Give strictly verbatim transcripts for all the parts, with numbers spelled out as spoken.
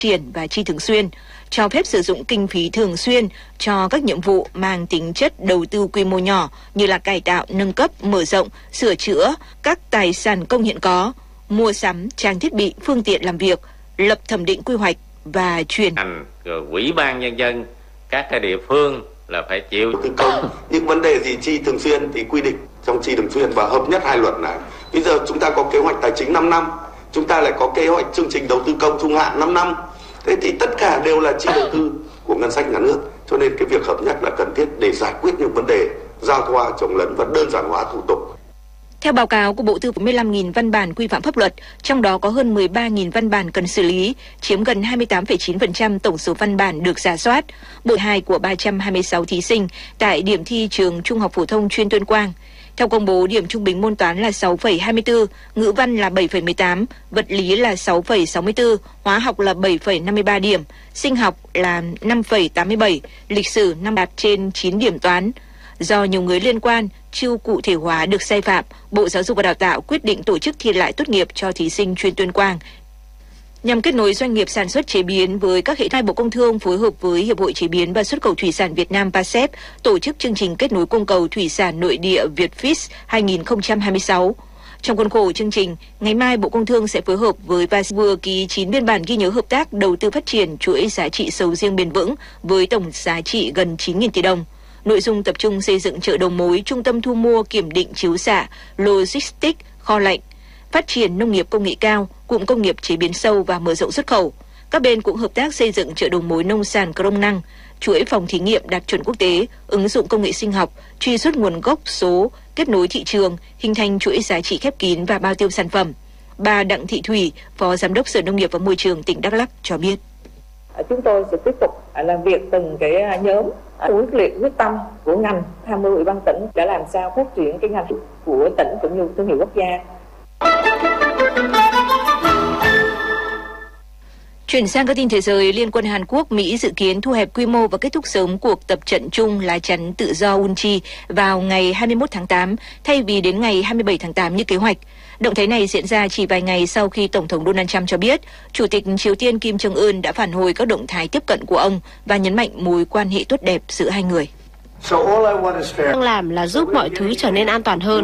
triển và chi thường xuyên, cho phép sử dụng kinh phí thường xuyên cho các nhiệm vụ mang tính chất đầu tư quy mô nhỏ như là cải tạo, nâng cấp, mở rộng, sửa chữa các tài sản công hiện có, mua sắm trang thiết bị, phương tiện làm việc, lập thẩm định quy hoạch và chuyển thành rồi ủy ban nhân dân các cái địa phương là phải chịu tư công. Những vấn đề gì chi thường xuyên thì quy định trong chi thường xuyên và hợp nhất hai luật này. Bây giờ chúng ta có kế hoạch tài chính năm năm, chúng ta lại có kế hoạch chương trình đầu tư công trung hạn năm năm. Thế thì tất cả đều là chi đầu tư của ngân sách nhà nước. Cho nên cái việc hợp nhất là cần thiết để giải quyết những vấn đề giao thoa, chồng lấn và đơn giản hóa thủ tục. Theo báo cáo của Bộ Tư bốn mươi lăm nghìn văn bản quy phạm pháp luật, trong đó có hơn mười ba nghìn văn bản cần xử lý, chiếm gần hai mươi tám phẩy chín phần trăm tổng số văn bản được rà soát, bộ hai của ba trăm hai mươi sáu thí sinh tại điểm thi trường Trung học phổ thông chuyên Tuyên Quang. Theo công bố, điểm trung bình môn toán là sáu phẩy hai mươi tư, ngữ văn là bảy phẩy mười tám, vật lý là sáu phẩy sáu mươi tư, hóa học là bảy phẩy năm mươi ba điểm, sinh học là năm phẩy tám mươi bảy, lịch sử năm đạt trên chín điểm toán. Do nhiều người liên quan chưa cụ thể hóa được sai phạm, Bộ Giáo dục và Đào tạo quyết định tổ chức thi lại tốt nghiệp cho thí sinh chuyên Tuyên Quang. Nhằm kết nối doanh nghiệp sản xuất chế biến với các hệ thống, Bộ Công Thương phối hợp với Hiệp hội Chế biến và Xuất khẩu Thủy sản Việt Nam vê a xê e pê tổ chức chương trình kết nối cung cầu thủy sản nội địa Vietfish hai không hai sáu. Trong khuôn khổ chương trình, ngày mai Bộ Công Thương sẽ phối hợp với vê a xê e pê vừa ký chín biên bản ghi nhớ hợp tác đầu tư phát triển chuỗi giá trị sầu riêng bền vững với tổng giá trị gần chín nghìn tỷ đồng. Nội dung tập trung xây dựng chợ đầu mối, trung tâm thu mua, kiểm định chiếu xạ, logistics, kho lạnh, phát triển nông nghiệp công nghệ cao, cụm công nghiệp chế biến sâu và mở rộng xuất khẩu. Các bên cũng hợp tác xây dựng chợ đầu mối nông sản Crong Năng, chuỗi phòng thí nghiệm đạt chuẩn quốc tế, ứng dụng công nghệ sinh học, truy xuất nguồn gốc số, kết nối thị trường, hình thành chuỗi giá trị khép kín và bao tiêu sản phẩm. Bà Đặng Thị Thủy, Phó Giám đốc Sở Nông nghiệp và Môi trường tỉnh Đắk Lắk cho biết. Chúng tôi sẽ tiếp tục làm việc từng cái nhóm, quyết liệt quyết tâm của ngành, tham mưu Ủy ban tỉnh để làm sao phát triển cái ngành của tỉnh cũng như thương hiệu quốc gia. Chuyển sang các tin thế giới, Liên quân Hàn Quốc, Mỹ dự kiến thu hẹp quy mô và kết thúc sớm cuộc tập trận chung lá chắn tự do Unchi vào ngày hai mươi mốt tháng tám thay vì đến ngày hai mươi bảy tháng tám như kế hoạch. Động thái này diễn ra chỉ vài ngày sau khi Tổng thống Donald Trump cho biết Chủ tịch Triều Tiên Kim Jong-un đã phản hồi các động thái tiếp cận của ông và nhấn mạnh mối quan hệ tốt đẹp giữa hai người. Đang làm là giúp mọi thứ trở nên an toàn hơn.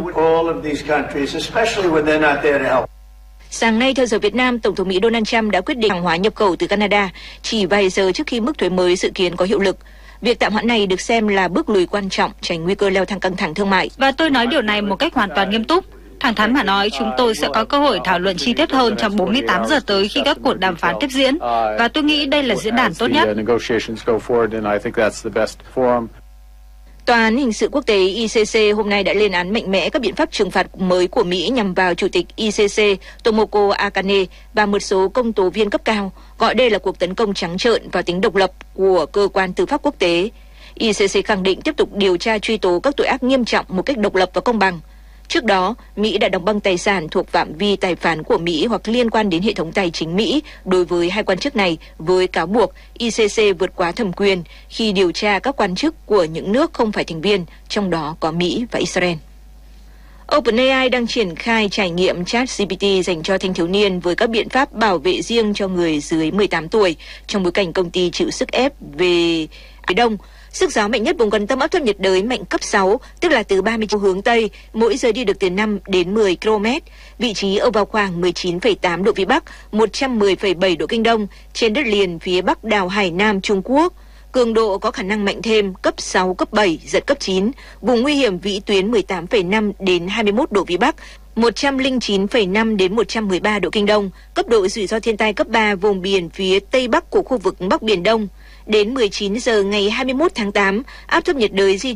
Sáng nay, theo giờ Việt Nam, Tổng thống Mỹ Donald Trump đã quyết định hàng hóa nhập khẩu từ Canada chỉ vài giờ trước khi mức thuế mới dự kiến có hiệu lực. Việc tạm hoãn này được xem là bước lùi quan trọng tránh nguy cơ leo thang căng thẳng thương mại. Và tôi nói điều này một cách hoàn toàn nghiêm túc. Thẳng thắn mà nói, chúng tôi sẽ có cơ hội thảo luận chi tiết hơn trong bốn mươi tám giờ tới khi các cuộc đàm phán tiếp diễn. Và tôi nghĩ đây là diễn đàn tốt nhất. Tòa án hình sự quốc tế I C C hôm nay đã lên án mạnh mẽ các biện pháp trừng phạt mới của Mỹ nhằm vào Chủ tịch I C C Tomoko Akane và một số công tố viên cấp cao, gọi đây là cuộc tấn công trắng trợn vào tính độc lập của cơ quan tư pháp quốc tế. I C C khẳng định tiếp tục điều tra truy tố các tội ác nghiêm trọng một cách độc lập và công bằng. Trước đó, Mỹ đã đóng băng tài sản thuộc phạm vi tài phán của Mỹ hoặc liên quan đến hệ thống tài chính Mỹ đối với hai quan chức này với cáo buộc I C C vượt quá thẩm quyền khi điều tra các quan chức của những nước không phải thành viên, trong đó có Mỹ và Israel. OpenAI đang triển khai trải nghiệm ChatGPT dành cho thanh thiếu niên với các biện pháp bảo vệ riêng cho người dưới mười tám tuổi trong bối cảnh công ty chịu sức ép về Phía Đông. Sức gió mạnh nhất vùng gần tâm áp thấp nhiệt đới mạnh cấp sáu, tức là từ ba mươi hướng Tây, mỗi giờ đi được từ năm đến mười ki lô mét. Vị trí ở vào khoảng mười chín phẩy tám độ Vĩ Bắc, một trăm mười phẩy bảy độ Kinh Đông, trên đất liền phía Bắc đảo Hải Nam Trung Quốc. Cường độ có khả năng mạnh thêm, cấp sáu, cấp bảy, giật cấp chín. Vùng nguy hiểm vĩ tuyến mười tám phẩy năm đến hai mươi mốt độ Vĩ Bắc, một trăm lẻ chín phẩy năm đến một trăm mười ba độ Kinh Đông. Cấp độ rủi ro thiên tai cấp ba, vùng biển phía Tây Bắc của khu vực Bắc Biển Đông. Đến mười chín giờ ngày hai mươi mốt tháng tám, áp thấp nhiệt đới di